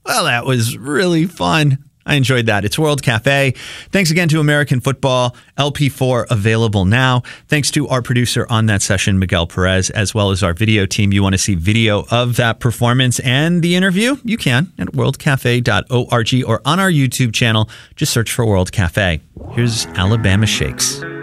Well, that was really fun. I enjoyed that. It's World Cafe. Thanks again to American Football. LP4 available now. Thanks to our producer on that session, Miguel Perez, as well as our video team. You want to see video of that performance and the interview? You can at worldcafe.org or on our YouTube channel. Just search for World Cafe. Here's Alabama Shakes.